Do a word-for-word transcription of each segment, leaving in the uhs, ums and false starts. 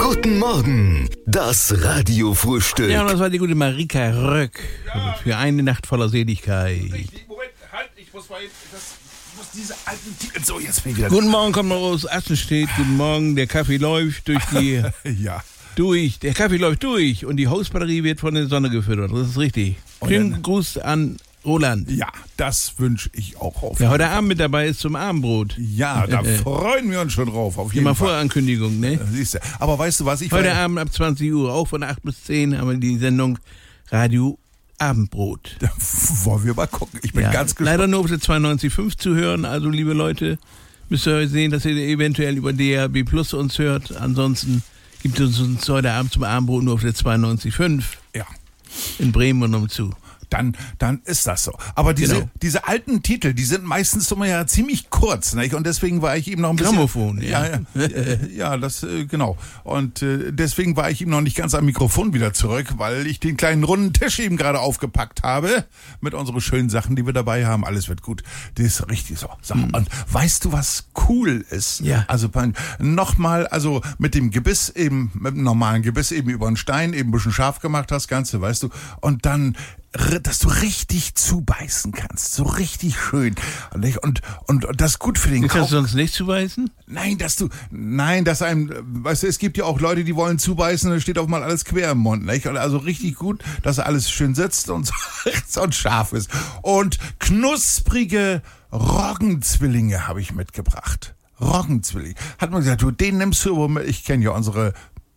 Guten Morgen, das Radiofrühstück. Ja, und das war die gute Marika Röck. Ja. Für eine Nacht voller Seligkeit. Richtig, Moment, halt, ich muss mal eben, das, ich muss diese alten Titel, so, jetzt bin ich wieder. Guten Morgen, kommt mal raus, Assenstedt, guten Morgen, der Kaffee läuft durch die, Ja. durch, der Kaffee läuft durch und die Hausbatterie wird von der Sonne gefüttert, das ist richtig. Und Schönen dann- Gruß an Roland, Ja, das wünsche ich auch auf. der heute Abend mit dabei ist zum Abendbrot. Ja, da freuen wir uns schon drauf, auf jeden Immer Fall. Vorankündigung, ne? Siehst du. Aber weißt du was, ich Heute war- Abend ab zwanzig Uhr, auch von acht bis zehn, haben wir die Sendung Radio Abendbrot. wollen wir mal gucken. Ich bin Ja, ganz gespannt. leider nur auf der zweiundneunzig Komma fünf zu hören, also liebe Leute, müsst ihr sehen, dass ihr eventuell über D A B Plus uns hört. Ansonsten gibt es uns heute Abend zum Abendbrot nur auf der zweiundneunzig Komma fünf Ja. in Bremen und umzu. Dann, dann ist das so. Aber diese, Genau. diese alten Titel, die sind meistens immer ja ziemlich kurz, nicht? Und deswegen war ich eben noch ein bisschen... Grammophon, ja. Ja, ja, äh, ja das, äh, genau. Und äh, deswegen war ich eben noch nicht ganz am Mikrofon wieder zurück, weil ich den kleinen runden Tisch eben gerade aufgepackt habe mit unseren schönen Sachen, die wir dabei haben. Alles wird gut. Das ist richtig so. so. Hm. Und weißt du, was cool ist? Ja. Also nochmal, also mit dem Gebiss eben, mit dem normalen Gebiss eben über den Stein, eben ein bisschen scharf gemacht das Ganze, weißt du. Und dann dass du richtig zubeißen kannst, so richtig schön. Und, und, und das ist gut für den Ist das Kopf. sonst nicht zu beißen? Nein, dass du, nein, dass einem, weißt du, es gibt ja auch Leute, die wollen zubeißen, da steht auf mal alles quer im Mund, nicht? Und also richtig gut, dass alles schön sitzt und, so, und scharf ist. Und knusprige Roggenzwillinge habe ich mitgebracht. Roggenzwillinge. Hat man gesagt, du, den nimmst du, aber ich kenne ja unsere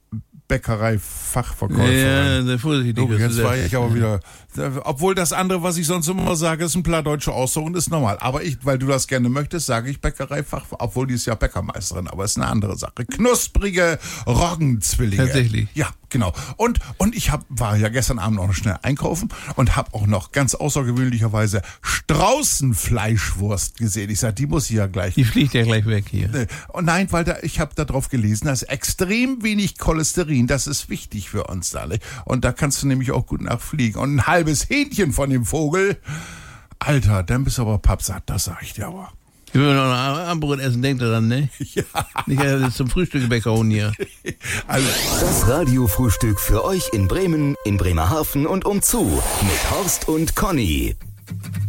Bäckerei-Fachverkäuferin. Ja, sehr vorsichtig. Du, was du jetzt war sagst. ich aber wieder, obwohl das andere, was ich sonst immer sage, ist ein plattdeutscher Ausdruck und ist normal. Aber ich, weil du das gerne möchtest, sage ich Bäckereifach, obwohl die ist ja Bäckermeisterin, aber ist eine andere Sache. Knusprige Roggenzwillinge. Tatsächlich. Ja, genau. Und, und ich hab, war ja gestern Abend auch noch schnell einkaufen und habe auch noch ganz außergewöhnlicherweise Straußenfleischwurst gesehen. Ich sag, die muss ich ja gleich. Die fliegt ja gleich weg hier. Nee. Und nein, weil da, ich habe da drauf gelesen, dass extrem wenig Cholesterin, das ist wichtig für uns da. Nicht? Und da kannst du nämlich auch gut nachfliegen. Und ein halbes Hähnchen von dem Vogel, Alter, dann bist du aber pappsatt, das sag ich dir aber. Wenn wir noch ein Abendbrot essen, denkt er dann, ne? Ja. Nicht, er ist zum Frühstück holen hier. Also, Das Radiofrühstück für euch in Bremen, in Bremerhaven und umzu mit Horst und Conny.